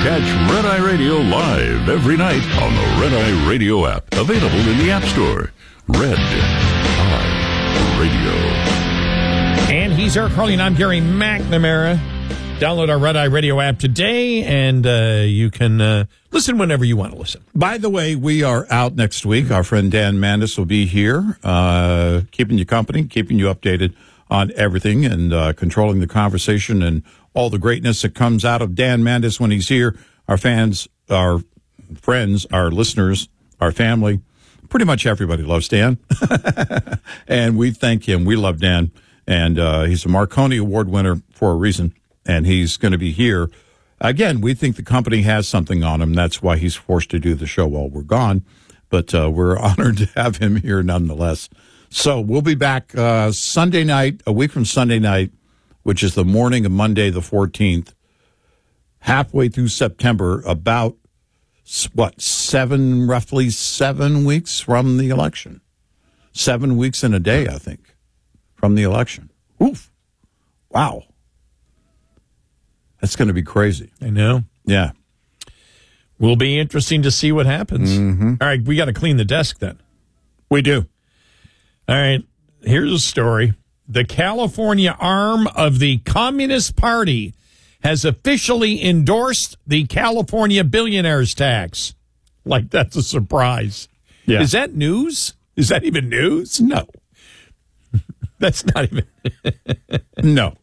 Catch Red Eye Radio live every night on the Red Eye Radio app. Available in the App Store. Red Eye Radio. And he's Eric Harley, and I'm Gary McNamara. Download our Red Eye Radio app today, and you can listen whenever you want to listen. By the way, we are out next week. Our friend Dan Mandis will be here, keeping you company, keeping you updated on everything, and controlling the conversation and all the greatness that comes out of Dan Mandis when he's here. Our fans, our friends, our listeners, our family, pretty much everybody loves Dan. And we thank him. We love Dan. And he's a Marconi Award winner for a reason. And he's going to be here. Again, we think the company has something on him. That's why he's forced to do the show while we're gone. But we're honored to have him here nonetheless. So we'll be back Sunday night, a week from Sunday night, which is the morning of Monday the 14th, halfway through September, about, roughly 7 weeks from the election. 7 weeks and a day, I think, from the election. Oof. Wow. That's going to be crazy. I know. Yeah. Will be interesting to see what happens. Mm-hmm. All right, we got to clean the desk then. We do. All right, here's a story. The California arm of the Communist Party has officially endorsed the California billionaires tax. Like, that's a surprise. Yeah. Is that news? Is that even news? No. That's not even. No.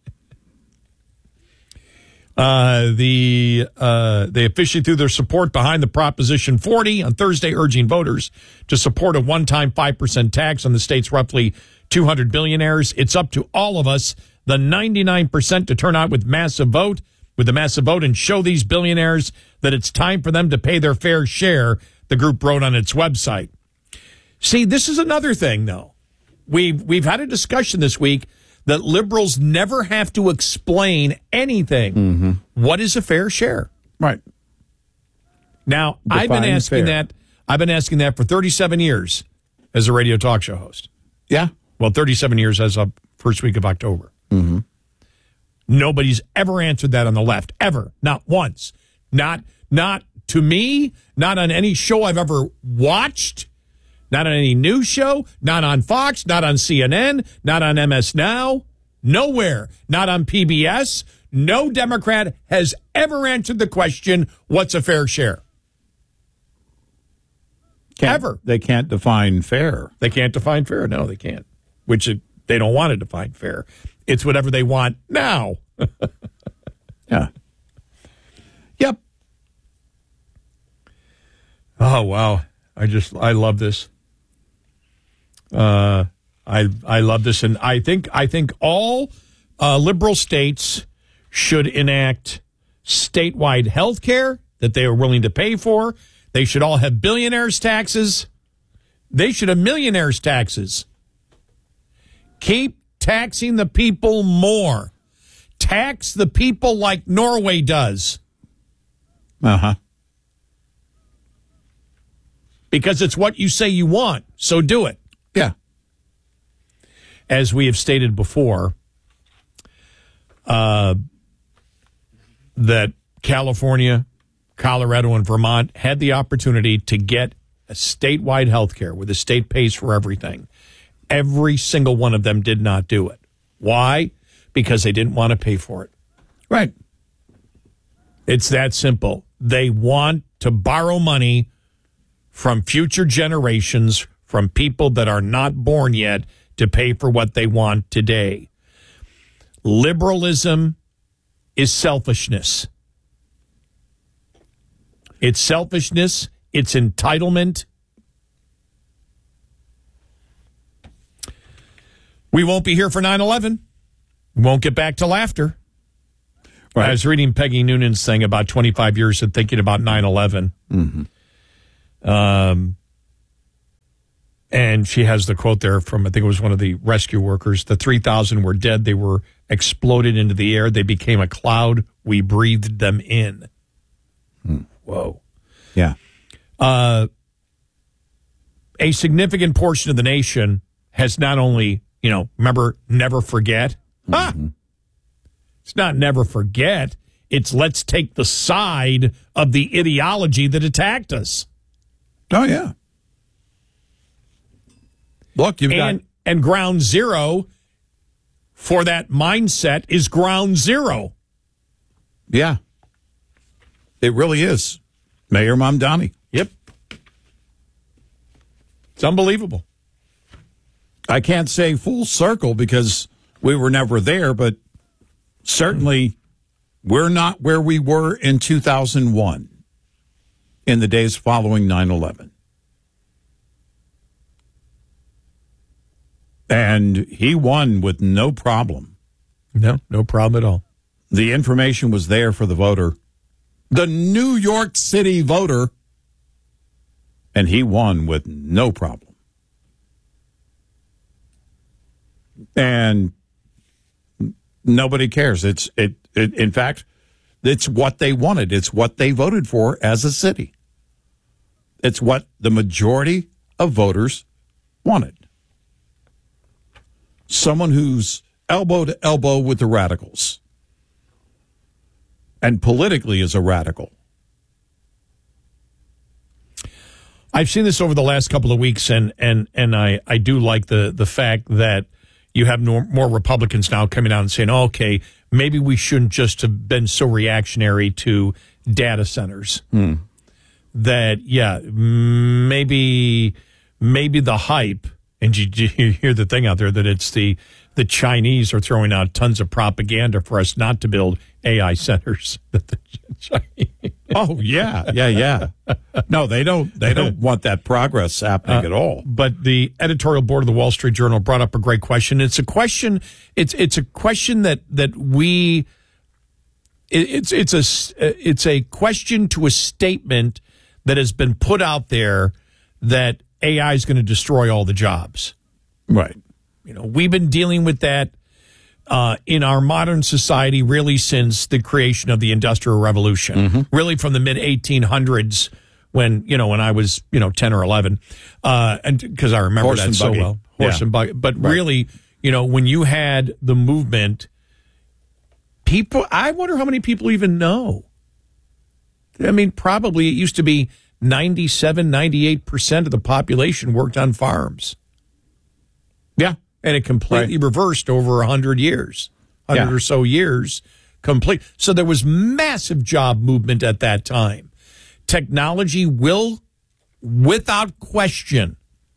They officially threw their support behind the Proposition 40 on Thursday, urging voters to support a one-time 5% tax on the state's roughly 200 billionaires. It's up to all of us, the 99%, to turn out with a massive vote and show these billionaires that it's time for them to pay their fair share, the group wrote on its website. See, this is another thing, though. We've had a discussion this week that liberals never have to explain anything. Mm-hmm. What is a fair share? Right. Now, Define I've been asking fair. that. I've been asking that for 37 years as a radio talk show host. Yeah. Well, 37 years as of first week of October. Mm-hmm. Nobody's ever answered that on the left, ever. Not once. Not to me, not on any show I've ever watched, not on any news show, not on Fox, not on CNN, not on MS Now, nowhere, not on PBS. No Democrat has ever answered the question, what's a fair share? Ever. They can't define fair. They can't define fair. No, they can't. Which they don't want to define fair. It's whatever they want now. Yeah. Yep. Oh, wow. I love this. I love this. And I think all liberal states should enact statewide health care that they are willing to pay for. They should all have billionaires' taxes. They should have millionaires' taxes. Keep taxing the people more. Tax the people like Norway does. Uh-huh. Because it's what you say you want, so do it. Yeah. As we have stated before, that California, Colorado, and Vermont had the opportunity to get a statewide health care where the state pays for everything. Every single one of them did not do it. Why? Because they didn't want to pay for it. Right. It's that simple. They want to borrow money from future generations, from people that are not born yet, to pay for what they want today. Liberalism is selfishness. It's selfishness. It's entitlement. We won't be here for 9/11. We won't get back to laughter. Right. I was reading Peggy Noonan's thing about 25 years of thinking about 9/11. Mm-hmm. And she has the quote there from, I think it was one of the rescue workers. The 3,000 were dead. They were exploded into the air. They became a cloud. We breathed them in. Whoa. Yeah. A significant portion of the nation has not only, remember, never forget. Mm-hmm. It's not never forget. It's let's take the side of the ideology that attacked us. Oh, yeah. Look, you've got... And ground zero for that mindset is ground zero. Yeah. It really is. Mayor Mamdani. Yep. It's unbelievable. I can't say full circle because we were never there, but certainly we're not where we were in 2001 in the days following 9/11. And he won with no problem. No problem at all. The information was there for the voter, the New York City voter, and he won with no problem. And nobody cares. In fact, it's what they wanted. It's what they voted for as a city. It's what the majority of voters wanted. Someone who's elbow to elbow with the radicals and politically is a radical. I've seen this over the last couple of weeks, and I do like the fact that you have more Republicans now coming out and saying, oh, okay, maybe we shouldn't just have been so reactionary to data centers. That, yeah, maybe the hype, and you hear the thing out there that it's the Chinese are throwing out tons of propaganda for us not to build AI centers. Oh, yeah. No, they don't want that progress happening at all. But the editorial board of the Wall Street Journal brought up a great question. It's a question. It's a question that we. It's a question to a statement that has been put out there that AI is going to destroy all the jobs. Right. You know, we've been dealing with that in our modern society really since the creation of the Industrial Revolution, really from the mid 1800s when I was 10 or 11, and because I remember that so well, horse and buggy. But really, when you had the movement, people, I wonder how many people even know. I mean, probably it used to be 97, 98% of the population worked on farms. Yeah. And it completely reversed over 100 years, 100 or so years, complete. So there was massive job movement at that time. Technology will, without question,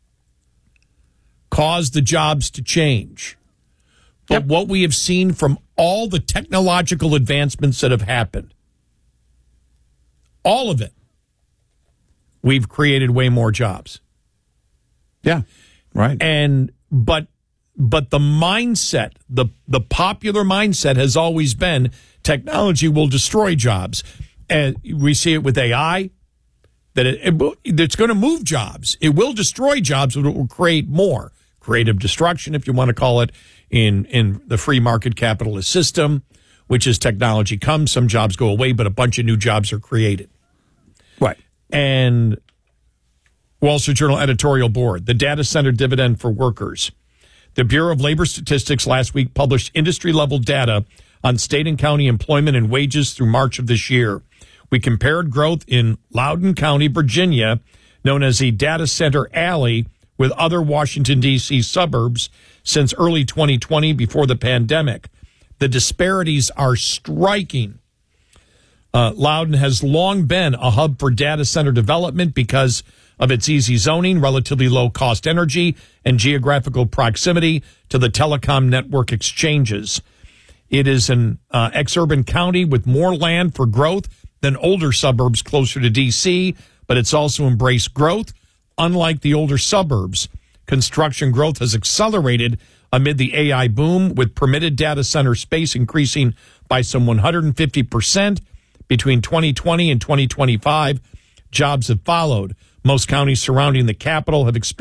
cause the jobs to change. But what we have seen from all the technological advancements that have happened, all of it, we've created way more jobs. Yeah, right. But the mindset, the popular mindset has always been technology will destroy jobs. And we see it with AI, that it's going to move jobs. It will destroy jobs, but it will create more. Creative destruction, if you want to call it, in the free market capitalist system, which as technology comes, some jobs go away, but a bunch of new jobs are created. Right. And Wall Street Journal editorial board, the data center dividend for workers. The Bureau of Labor Statistics last week published industry-level data on state and county employment and wages through March of this year. We compared growth in Loudoun County, Virginia, known as the Data Center Alley, with other Washington, D.C. suburbs since early 2020 before the pandemic. The disparities are striking. Loudoun has long been a hub for data center development because of its easy zoning, relatively low-cost energy, and geographical proximity to the telecom network exchanges. It is an exurban county with more land for growth than older suburbs closer to D.C., but it's also embraced growth. Unlike the older suburbs, construction growth has accelerated amid the AI boom, with permitted data center space increasing by some 150% between 2020 and 2025. Jobs have followed. Most counties surrounding the capital have experienced